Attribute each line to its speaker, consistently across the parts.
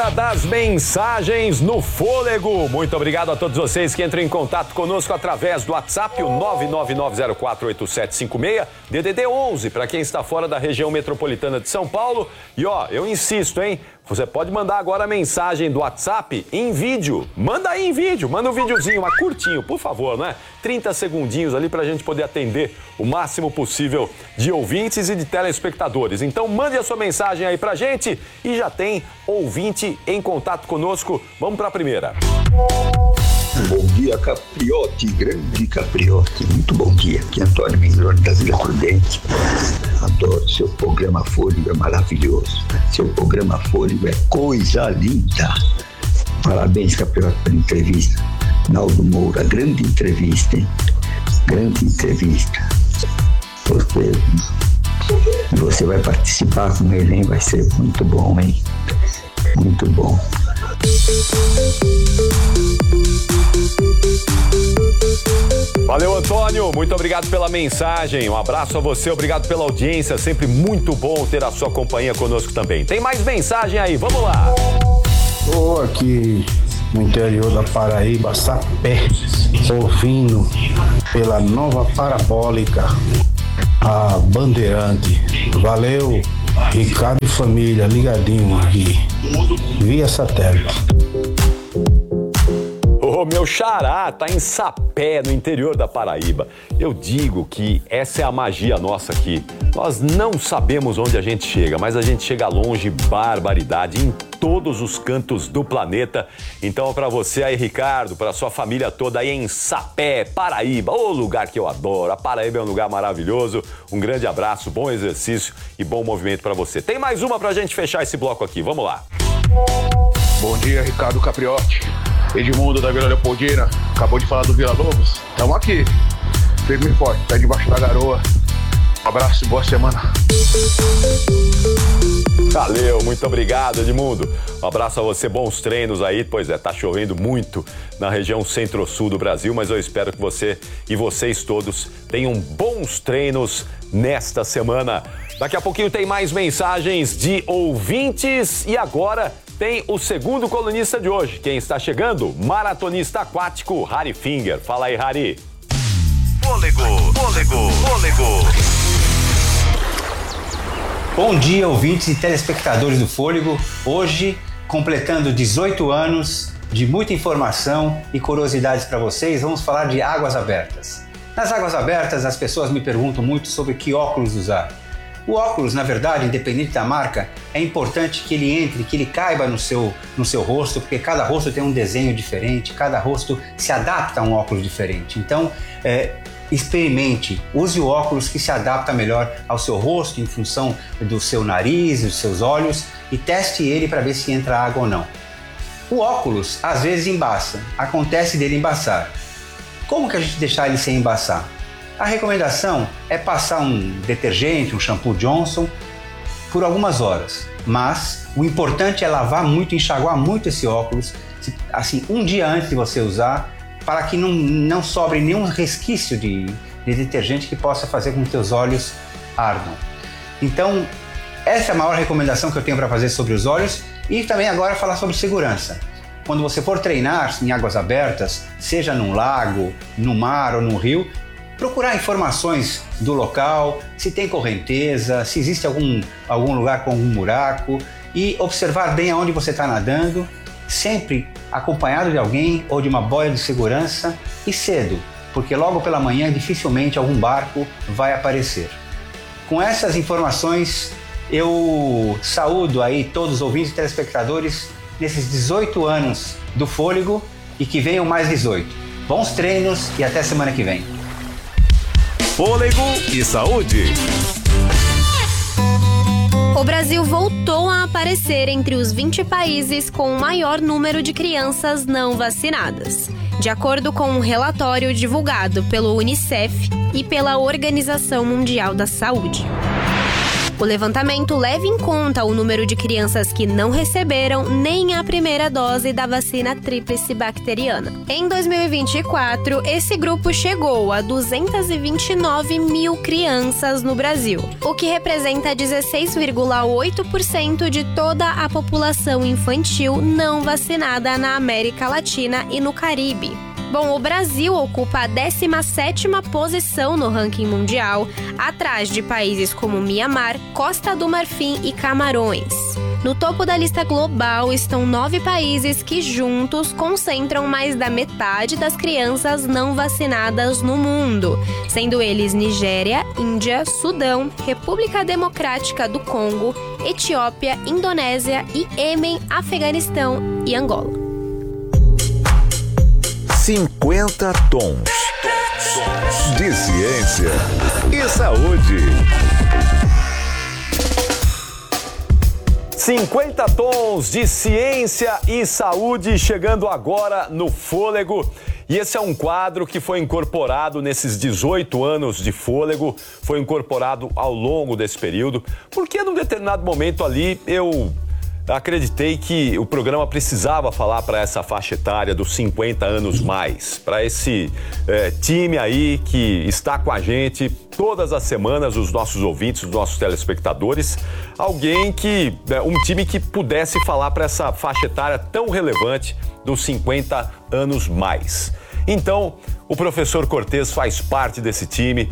Speaker 1: Hora das mensagens no Fôlego. Muito obrigado a todos vocês que entram em contato conosco através do WhatsApp, o 999048756, DDD 11, para quem está fora da região metropolitana de São Paulo. E ó, eu insisto, hein? Você pode mandar agora a mensagem do WhatsApp em vídeo. Manda aí em vídeo, manda um videozinho, mas curtinho, por favor, né? 30 segundinhos ali pra gente poder atender o máximo possível de ouvintes e de telespectadores. Então mande a sua mensagem aí pra gente e já tem ouvinte em contato conosco. Vamos pra primeira.
Speaker 2: Bom dia, Capriotti, grande Capriotti, muito bom dia. Aqui é Antônio Migrone da Vila Prudente. Adoro seu programa Fôlego, é maravilhoso. Seu programa Fôlego é coisa linda. Parabéns, Capriotti, pela entrevista. Naldo Moura, grande entrevista, hein? Grande entrevista. Você vai participar com ele, hein? Vai ser muito bom, hein? Muito bom.
Speaker 1: Valeu, Antônio, muito obrigado pela mensagem, um abraço a você, obrigado pela audiência, sempre muito bom ter a sua companhia conosco também. Tem mais mensagem aí, vamos lá.
Speaker 3: Estou aqui no interior da Paraíba, Sapé, ouvindo pela nova parabólica, a Bandeirante. Valeu, Ricardo e família, ligadinho aqui, via satélite.
Speaker 1: Ô, meu xará, tá em Sapé, no interior da Paraíba. Eu digo que essa é a magia nossa aqui. Nós não sabemos onde a gente chega, mas a gente chega longe, barbaridade, em todos os cantos do planeta. Então, para você aí, Ricardo, para sua família toda aí em Sapé, Paraíba, o lugar que eu adoro. A Paraíba é um lugar maravilhoso. Um grande abraço, bom exercício e bom movimento para você. Tem mais uma pra gente fechar esse bloco aqui, vamos lá.
Speaker 4: Bom dia, Ricardo Capriotti. Edmundo da Vila Leopoldina, acabou de falar do Vila Lobos. Estamos aqui, firme e forte, pé debaixo da garoa. Um abraço e boa semana.
Speaker 1: Valeu, muito obrigado, Edmundo. Um abraço a você, bons treinos aí. Pois é, tá chovendo muito na região centro-sul do Brasil, mas eu espero que você e vocês todos tenham bons treinos nesta semana. Daqui a pouquinho tem mais mensagens de ouvintes e agora tem o segundo colunista de hoje. Quem está chegando? Maratonista aquático, Harry Finger. Fala aí, Harry.
Speaker 5: Fôlego, fôlego, fôlego.
Speaker 6: Bom dia, ouvintes e telespectadores do Fôlego. Hoje, completando 18 anos de muita informação e curiosidades para vocês, vamos falar de águas abertas. Nas águas abertas, as pessoas me perguntam muito sobre que óculos usar. O óculos, na verdade, independente da marca, é importante que ele entre, que ele caiba no seu rosto, porque cada rosto tem um desenho diferente, cada rosto se adapta a um óculos diferente. Então, experimente, use o óculos que se adapta melhor ao seu rosto, em função do seu nariz, dos seus olhos, e teste ele para ver se entra água ou não. O óculos, às vezes, embaça, acontece dele embaçar. Como que a gente deixar ele sem embaçar? A recomendação é passar um detergente, um shampoo Johnson, por algumas horas. Mas o importante é lavar muito, enxaguar muito esse óculos, assim, um dia antes de você usar, para que não sobre nenhum resquício de detergente que possa fazer com que seus olhos ardam. Então, essa é a maior recomendação que eu tenho para fazer sobre os olhos e também agora falar sobre segurança. Quando você for treinar em águas abertas, seja num lago, no mar ou no rio, procurar informações do local, se tem correnteza, se existe algum lugar com algum buraco e observar bem aonde você está nadando, sempre acompanhado de alguém ou de uma boia de segurança e cedo, porque logo pela manhã dificilmente algum barco vai aparecer. Com essas informações, eu saúdo aí todos os ouvintes e telespectadores nesses 18 anos do Fôlego e que venham mais 18. Bons treinos e até semana que vem.
Speaker 5: Fôlego e saúde.
Speaker 7: O Brasil voltou a aparecer entre os 20 países com o maior número de crianças não vacinadas, de acordo com um relatório divulgado pelo UNICEF e pela Organização Mundial da Saúde. O levantamento leva em conta o número de crianças que não receberam nem a primeira dose da vacina tríplice bacteriana. Em 2024, esse grupo chegou a 229 mil crianças no Brasil, o que representa 16,8% de toda a população infantil não vacinada na América Latina e no Caribe. Bom, o Brasil ocupa a 17ª posição no ranking mundial, atrás de países como Mianmar, Costa do Marfim e Camarões. No topo da lista global estão 9 países que juntos concentram mais da metade das crianças não vacinadas no mundo, sendo eles Nigéria, Índia, Sudão, República Democrática do Congo, Etiópia, Indonésia, Iêmen, Afeganistão e Angola.
Speaker 5: 50 tons de ciência e saúde.
Speaker 1: 50 tons de ciência e saúde chegando agora no Fôlego. E esse é um quadro que foi incorporado nesses 18 anos de Fôlego, foi incorporado ao longo desse período, porque num determinado momento ali eu acreditei que o programa precisava falar para essa faixa etária dos 50 anos mais, para esse time aí que está com a gente todas as semanas, os nossos ouvintes, os nossos telespectadores, um time que pudesse falar para essa faixa etária tão relevante dos 50 anos mais. Então, o professor Cortez faz parte desse time,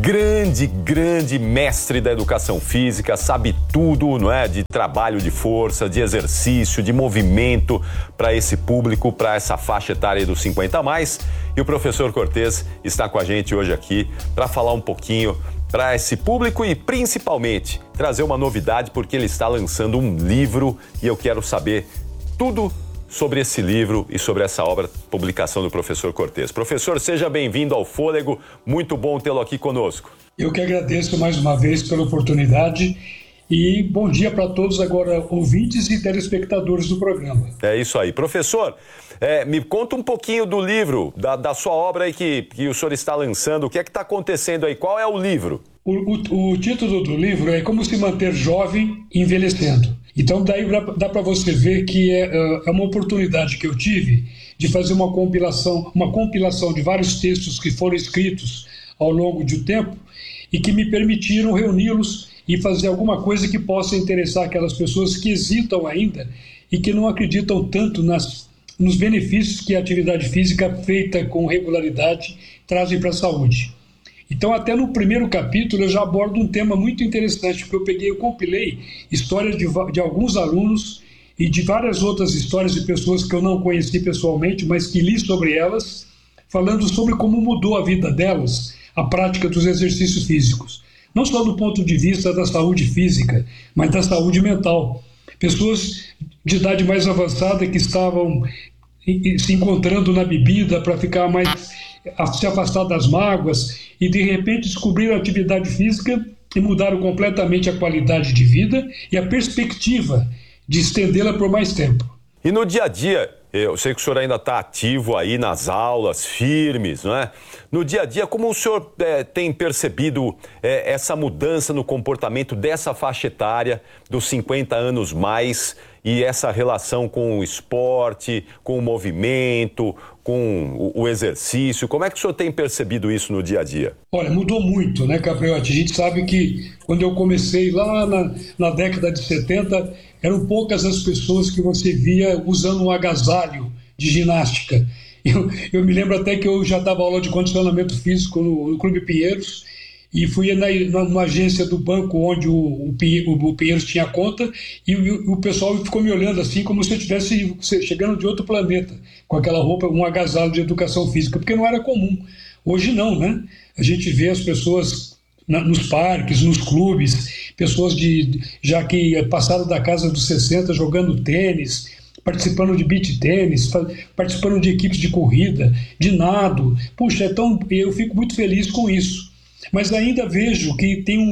Speaker 1: grande mestre da educação física, sabe tudo, não é? De trabalho de força, de exercício, de movimento para esse público, para essa faixa etária dos 50 a mais. E o professor Cortez está com a gente hoje aqui para falar um pouquinho para esse público e principalmente trazer uma novidade, porque ele está lançando um livro e eu quero saber tudo sobre esse livro e sobre essa obra, publicação do professor Cortez. Professor, seja bem-vindo ao Fôlego, muito bom tê-lo aqui conosco.
Speaker 8: Eu que agradeço mais uma vez pela oportunidade e bom dia para todos agora ouvintes e telespectadores do programa.
Speaker 1: É isso aí. Professor, me conta um pouquinho do livro, da sua obra aí que o senhor está lançando, o que é que está acontecendo aí, qual é o livro?
Speaker 8: O título do livro é Como se manter jovem envelhecendo. Então daí dá para você ver que é uma oportunidade que eu tive de fazer uma compilação de vários textos que foram escritos ao longo do tempo e que me permitiram reuni-los e fazer alguma coisa que possa interessar aquelas pessoas que hesitam ainda e que não acreditam tanto nos benefícios que a atividade física feita com regularidade trazem para a saúde. Então, até no primeiro capítulo, eu já abordo um tema muito interessante, porque eu compilei histórias de alguns alunos e de várias outras histórias de pessoas que eu não conheci pessoalmente, mas que li sobre elas, falando sobre como mudou a vida delas a prática dos exercícios físicos. Não só do ponto de vista da saúde física, mas da saúde mental. Pessoas de idade mais avançada que estavam se encontrando na bebida para ficar se afastar das mágoas e de repente descobriram a atividade física e mudaram completamente a qualidade de vida e a perspectiva de estendê-la por mais tempo.
Speaker 1: E no dia a dia, eu sei que o senhor ainda está ativo aí nas aulas, firmes, não é? No dia a dia, como o senhor tem percebido essa mudança no comportamento dessa faixa etária dos 50 anos mais e essa relação com o esporte, com o movimento, com o exercício? Como é que o senhor tem percebido isso no dia a dia?
Speaker 8: Olha, mudou muito, né, Capriotti? A gente sabe que quando eu comecei lá na década de 70, eram poucas as pessoas que você via usando um agasalho de ginástica. Eu me lembro até que eu já dava aula de condicionamento físico no Clube Pinheiros e fui numa agência do banco onde o Pinheiros tinha conta e o pessoal ficou me olhando assim como se eu estivesse chegando de outro planeta, com aquela roupa, um agasalho de educação física, porque não era comum. Hoje não, né? A gente vê as pessoas nos parques, nos clubes, pessoas já que passaram da casa dos 60 jogando tênis, participando de beach tênis, participando de equipes de corrida, de nado. Puxa, então eu fico muito feliz com isso. Mas ainda vejo que tem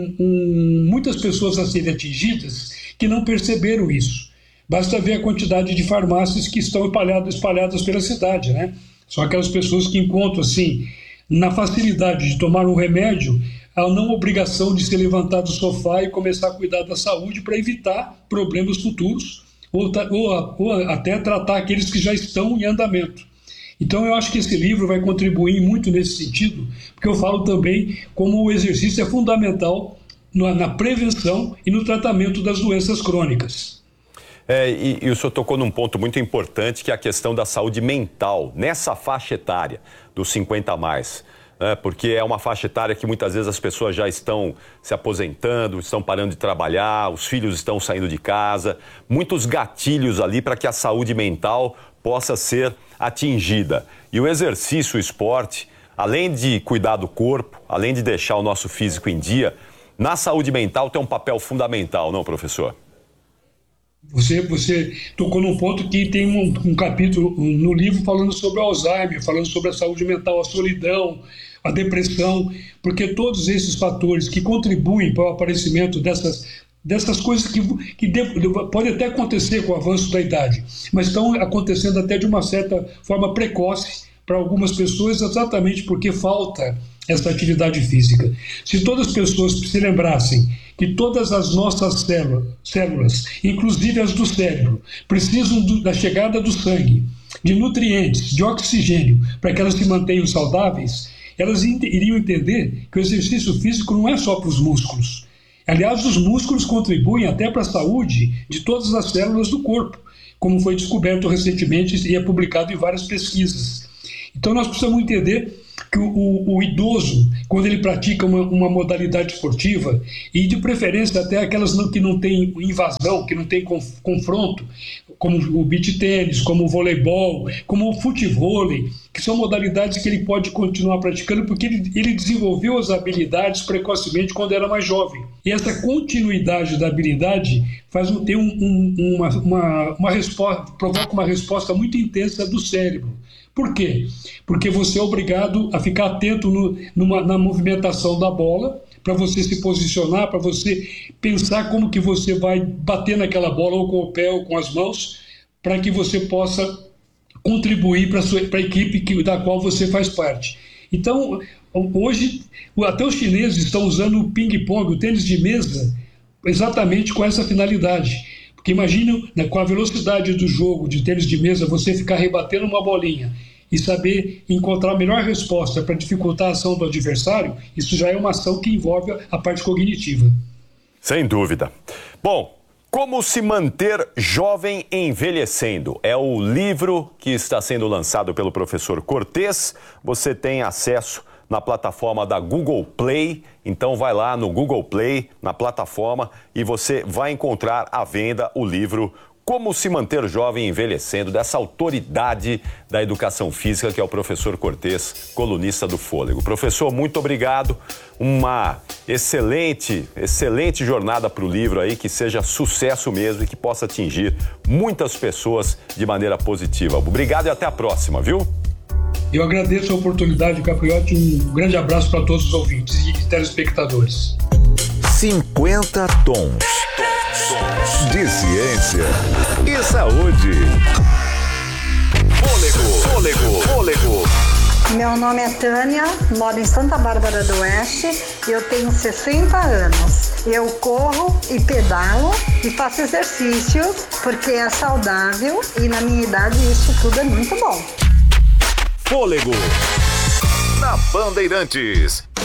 Speaker 8: muitas pessoas a serem atingidas que não perceberam isso. Basta ver a quantidade de farmácias que estão espalhadas pela cidade, né? São aquelas pessoas que encontram, assim, na facilidade de tomar um remédio, a não obrigação de se levantar do sofá e começar a cuidar da saúde para evitar problemas futuros ou até tratar aqueles que já estão em andamento. Então eu acho que esse livro vai contribuir muito nesse sentido, porque eu falo também como o exercício é fundamental na prevenção e no tratamento das doenças crônicas.
Speaker 1: E o senhor tocou num ponto muito importante, que é a questão da saúde mental, nessa faixa etária dos 50 a mais. Porque é uma faixa etária que muitas vezes as pessoas já estão se aposentando, estão parando de trabalhar, os filhos estão saindo de casa, muitos gatilhos ali para que a saúde mental possa ser atingida. E o exercício, o esporte, além de cuidar do corpo, além de deixar o nosso físico em dia, na saúde mental tem um papel fundamental, não, professor?
Speaker 8: Você tocou num ponto que tem um capítulo no livro falando sobre o Alzheimer, falando sobre a saúde mental, a solidão, a depressão, porque todos esses fatores que contribuem para o aparecimento dessas coisas que pode até acontecer com o avanço da idade, mas estão acontecendo até de uma certa forma precoce para algumas pessoas, exatamente porque falta essa atividade física. Se todas as pessoas se lembrassem que todas as nossas células, inclusive as do cérebro, precisam da chegada do sangue, de nutrientes, de oxigênio, para que elas se mantenham saudáveis, elas iriam entender que o exercício físico não é só para os músculos. Aliás, os músculos contribuem até para a saúde de todas as células do corpo, como foi descoberto recentemente e é publicado em várias pesquisas. Então nós precisamos entender que o idoso, quando ele pratica uma modalidade esportiva, e de preferência até aquelas que não têm invasão, que não têm confronto, como o beach tênis, como o voleibol, como o futevôlei, que são modalidades que ele pode continuar praticando porque ele desenvolveu as habilidades precocemente quando era mais jovem. E essa continuidade da habilidade faz ter uma resposta, provoca uma resposta muito intensa do cérebro. Por quê? Porque você é obrigado a ficar atento na movimentação da bola, para você se posicionar, para você pensar como que você vai bater naquela bola, ou com o pé ou com as mãos, para que você possa contribuir para a equipe da qual você faz parte. Então, hoje, até os chineses estão usando o ping-pong, o tênis de mesa, exatamente com essa finalidade. Porque imagina, né, com a velocidade do jogo de tênis de mesa, você ficar rebatendo uma bolinha e saber encontrar a melhor resposta para dificultar a ação do adversário, isso já é uma ação que envolve a parte cognitiva.
Speaker 1: Sem dúvida. Bom, Como se manter jovem envelhecendo? É o livro que está sendo lançado pelo professor Cortez. Você tem acesso na plataforma da Google Play. Então vai lá no Google Play, na plataforma, e você vai encontrar à venda o livro Como se manter jovem envelhecendo, dessa autoridade da educação física que é o professor Cortez, colunista do Fôlego. Professor, muito obrigado. Uma excelente jornada para o livro aí, que seja sucesso mesmo e que possa atingir muitas pessoas de maneira positiva. Obrigado e até a próxima, viu?
Speaker 8: Eu agradeço a oportunidade, Capriotti. Um grande abraço para todos os ouvintes e telespectadores.
Speaker 5: 50 tons de ciência e saúde. Fôlego.
Speaker 9: Meu nome é Tânia, moro em Santa Bárbara do Oeste, eu tenho 60 anos. Eu corro e pedalo e faço exercícios porque é saudável e na minha idade isso tudo é muito bom.
Speaker 5: Fôlego na Bandeirantes.